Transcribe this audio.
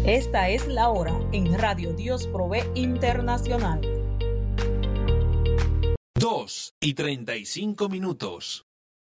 Esta es la hora en Radio Dios Provee Internacional. 2:35.